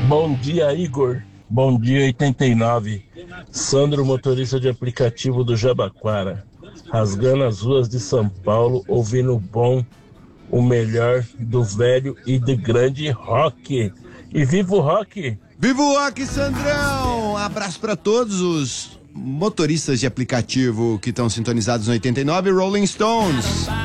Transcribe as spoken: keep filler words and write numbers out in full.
Bom dia, Igor. Bom dia, oitenta e nove. Sandro, motorista de aplicativo do Jabaquara. Rasgando as ruas de São Paulo, ouvindo o bom, o melhor do velho e do grande rock. E viva o rock! Viva o rock, Sandrão! Um abraço para todos os motoristas de aplicativo que estão sintonizados no oitenta e nove Rolling Stones.